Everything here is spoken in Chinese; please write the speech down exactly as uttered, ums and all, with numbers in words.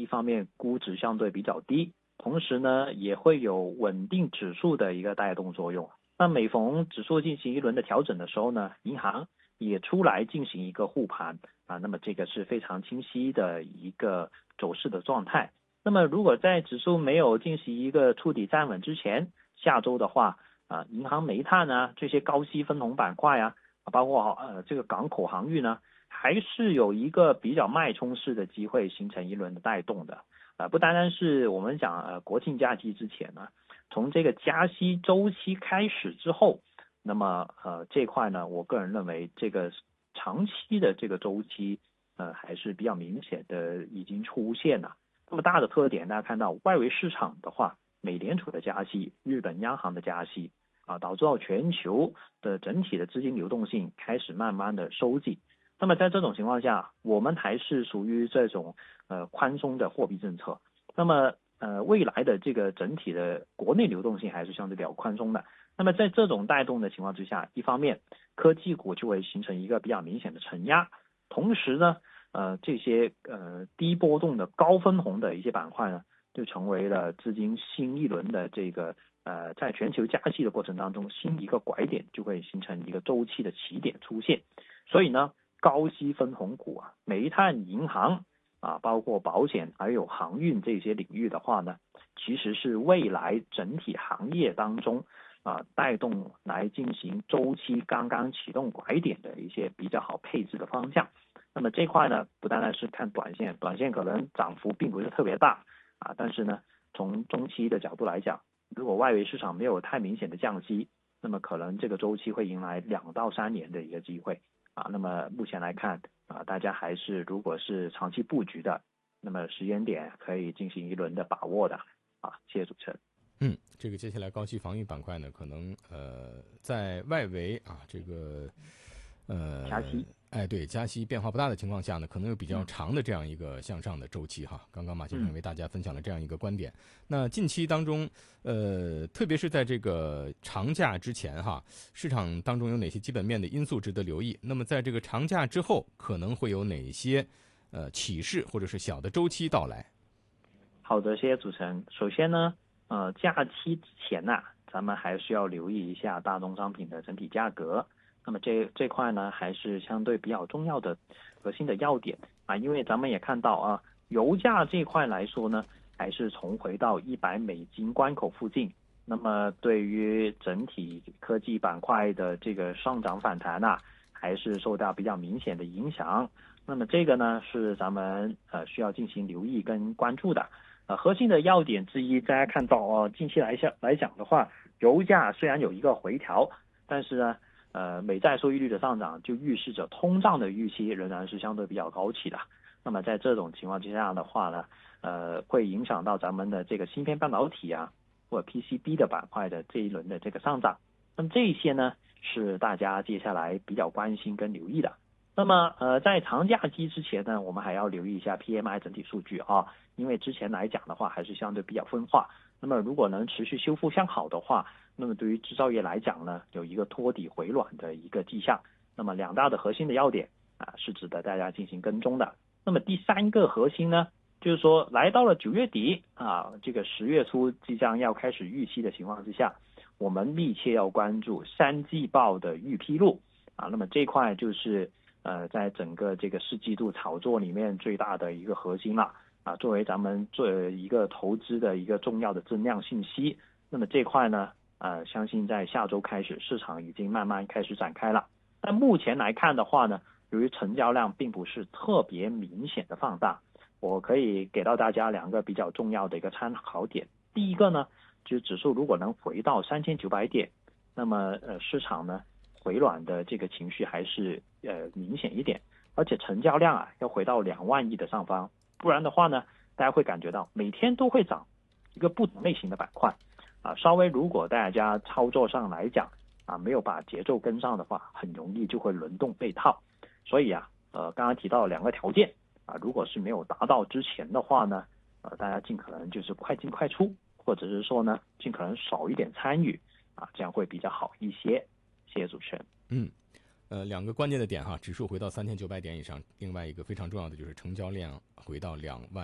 一方面估值相对比较低，同时呢也会有稳定指数的一个带动作用。那每逢指数进行一轮的调整的时候呢，银行也出来进行一个护盘啊，那么这个是非常清晰的一个走势的状态。那么如果在指数没有进行一个触底站稳之前，下周的话啊，银行、煤炭啊这些高息分红板块啊，包括呃这个港口航运呢，还是有一个比较脉冲式的机会形成一轮的带动的。呃，不单单是我们讲呃国庆假期之前呢，从这个加息周期开始之后，那么呃这块呢，我个人认为这个长期的这个周期呃还是比较明显的已经出现了。那么大的特点，大家看到外围市场的话，美联储的加息、日本央行的加息啊，导致到全球的整体的资金流动性开始慢慢的收紧。那么在这种情况下，我们还是属于这种呃宽松的货币政策。那么呃未来的这个整体的国内流动性还是相对比较宽松的。那么在这种带动的情况之下，一方面科技股就会形成一个比较明显的承压，同时呢，呃这些呃低波动的高分红的一些板块呢，就成为了资金新一轮的这个呃在全球加息的过程当中新一个拐点，就会形成一个周期的起点出现。所以呢，高息分红股啊，煤炭、银行啊，包括保险还有航运这些领域的话呢，其实是未来整体行业当中啊带动来进行周期刚刚启动拐点的一些比较好配置的方向。那么这块呢，不单单是看短线，短线可能涨幅并不是特别大啊，但是呢，从中期的角度来讲，如果外围市场没有太明显的降息，那么可能这个周期会迎来两到三年的一个机会。啊，那么目前来看啊，大家还是如果是长期布局的，那么时间点可以进行一轮的把握的啊。谢谢主持人。 嗯，这个接下来高息防御板块呢，可能呃在外围啊这个呃加息， 哎对加息变化不大的情况下呢，可能有比较嗯长的这样一个向上的周期哈。刚刚马先生嗯为大家分享了这样一个观点。那近期当中，呃，特别是在这个长假之前哈，市场当中有哪些基本面的因素值得留意？那么在这个长假之后，可能会有哪些呃启示或者是小的周期到来？ 好的，谢谢主持人。首先呢，呃，假期之前呐、咱们还是要留意一下大宗商品的整体价格。那么这这块呢，还是相对比较重要的核心的要点啊，因为咱们也看到啊，油价这块来说呢，还是重回到一百美金关口附近。那么对于整体科技板块的这个上涨反弹呐、还是受到比较明显的影响。那么这个呢，是咱们呃需要进行留意跟关注的。呃，核心的要点之一，大家看到哦，近期来讲来讲的话，油价虽然有一个回调，但是呢，呃，美债收益率的上涨就预示着通胀的预期仍然是相对比较高企的。那么在这种情况之下的话呢，呃，会影响到咱们的这个芯片半导体啊，或者 P C B 的板块的这一轮的这个上涨。那么这些呢，是大家接下来比较关心跟留意的。那么呃，在长假期之前呢，我们还要留意一下 P M I 整体数据啊，因为之前来讲的话还是相对比较分化。那么如果能持续修复向好的话，那么对于制造业来讲呢，有一个托底回暖的一个迹象。那么两大的核心的要点啊，是值得大家进行跟踪的。那么第三个核心呢，就是说来到了九月底啊，这个十月初即将要开始预期的情况之下，我们密切要关注三季报的预披露啊。那么这块就是呃，在整个这个四季度炒作里面最大的一个核心了啊，作为咱们做一个投资的一个重要的增量信息。那么这块呢，呃，相信在下周开始，市场已经慢慢开始展开了。但目前来看的话呢，由于成交量并不是特别明显的放大，我可以给到大家两个比较重要的一个参考点。第一个呢，就是指数如果能回到三千九百点，那么呃市场呢回暖的这个情绪还是呃明显一点，而且成交量啊要回到两万亿的上方，不然的话呢，大家会感觉到每天都会涨一个不同类型的板块啊，稍微如果大家操作上来讲啊没有把节奏跟上的话，很容易就会轮动被套。所以啊，呃刚刚提到两个条件啊，如果是没有达到之前的话呢，呃大家尽可能就是快进快出，或者是说呢尽可能少一点参与啊，这样会比较好一些。谢谢主持人。 嗯，呃，两个关键的点哈，指数回到三千九百点以上，另外一个非常重要的就是成交量回到两万。